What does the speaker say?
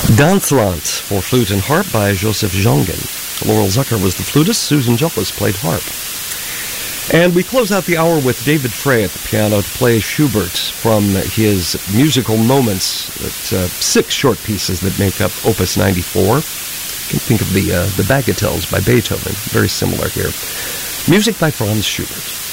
Dansland for flute and harp by Joseph Jongen. Laurel Zucker was the flutist, Susan Gillis played harp. And we close out the hour with David Frey at the piano to play Schubert from his musical moments. It's 6 short pieces that make up Opus 94. You can think of the Bagatelles by Beethoven, very similar here. Music by Franz Schubert.